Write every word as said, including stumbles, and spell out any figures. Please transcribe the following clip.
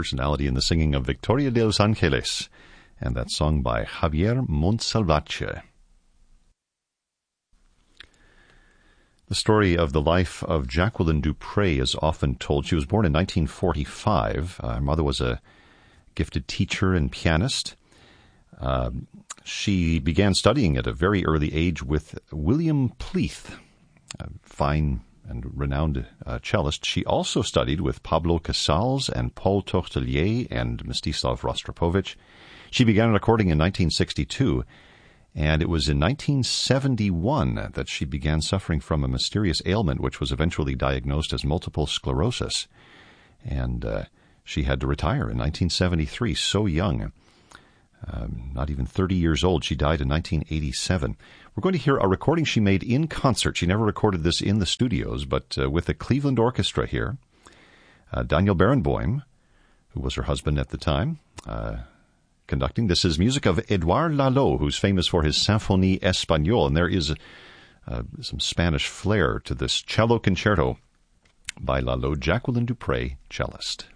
personality in the singing of Victoria de Los Angeles, and that song by Javier Montsalvatge. The story of the life of Jacqueline du Pré is often told. She was born in nineteen forty-five. Uh, her mother was a gifted teacher and pianist. Uh, she began studying at a very early age with William Pleath, a fine and renowned uh, cellist. She also studied with Pablo Casals and Paul Tourtellier and Mstislav Rostropovich. She began recording in nineteen sixty-two, and it was in nineteen seventy-one that she began suffering from a mysterious ailment which was eventually diagnosed as multiple sclerosis. And uh, she had to retire in nineteen seventy-three, so young. Um, not even thirty years old. She died in nineteen eighty-seven. We're going to hear a recording she made in concert. She never recorded this in the studios, but uh, with the Cleveland Orchestra here. Uh, Daniel Barenboim, who was her husband at the time, uh, conducting. This is music of Edouard Lalo, who's famous for his Symphonie Espagnole, and there is uh, some Spanish flair to this cello concerto by Lalo. Jacqueline du Pré, cellist.